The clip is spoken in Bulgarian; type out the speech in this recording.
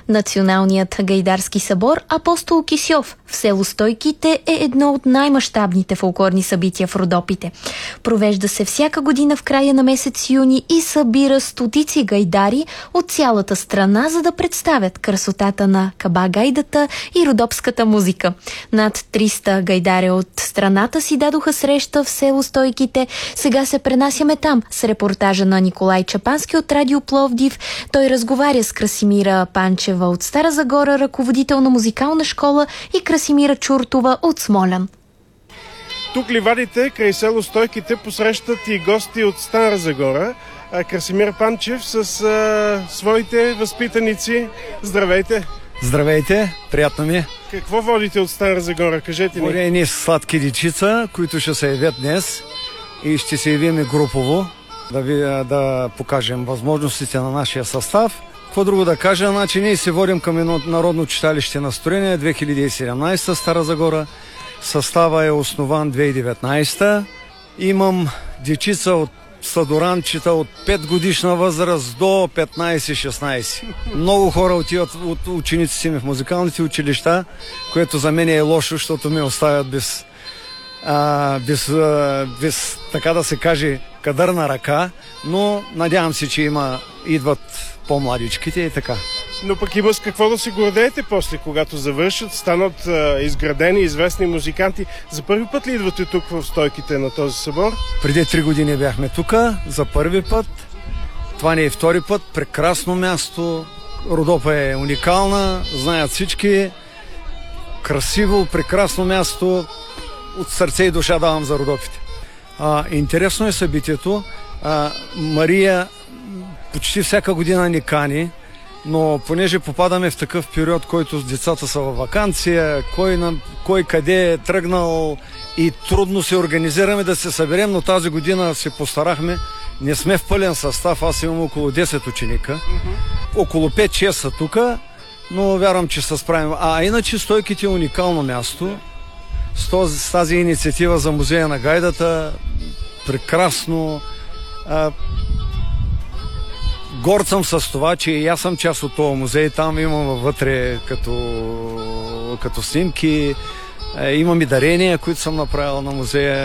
Националният гайдарски събор Апостол Кисьов в село Стойките е едно от най-мащабните фолклорни събития в Родопите. Провежда се всяка година в края на месец юни и събира стотици гайдари от цялата страна, за да представят красотата на каба-гайдата и родопската музика. Над 300 гайдари от страната си дадоха среща в село Стойките. Сега се пренасяме там с репортажа на Николай Чапански от Радио Пловдив. Той разговаря с Красимира Панчева от Стара Загора, ръководител на музикална школа, и Красимира Чуртова от Смолян. Тук ливадите край село Стойките посрещат и гости от Стара Загора. Красимир Панчев с своите възпитаници. Здравейте! Здравейте, приятно ми. Какво водите от Стара Загора? Кажете ни. Водя едни сладки дечица, които ще се явят днес и ще се явим групово да покажем възможностите на нашия състав. Какво друго да кажа? Значи ние се водим към едно народно читалище Настроение 2017 Стара Загора. Състава е основан 2019. Имам дечица от сладоранчета от 5 годишна възраст до 15-16. Много хора отиват от учениците ми в музикалните училища, което за мен е лошо, защото ме оставят без така да се каже, кадърна ръка, но надявам се, че идват по-младичките и така. Но пък има с какво да се гордеете после, когато завършат, станат изградени, известни музиканти. За първи път ли идвате тук в Стойките на този събор? Преди 3 години бяхме тук, за първи път. Това не е втори път. Прекрасно място. Родопа е уникална, знаят всички. Красиво, прекрасно място. От сърце и душа давам за Родопите. Интересно е събитието. Мария почти всяка година ни кани, но понеже попадаме в такъв период, който децата са във ваканция, кой къде е тръгнал и трудно се организираме да се съберем, но тази година се постарахме. Не сме в пълен състав, аз имам около 10 ученика. Около 5-6 са тук, но вярвам, че се справим. Иначе Стойките е уникално място. С тази инициатива за музея на гайдата, прекрасно. Горд съм с това, че и аз съм част от този музей. Там имам вътре като снимки, имам и дарения, които съм направил на музея.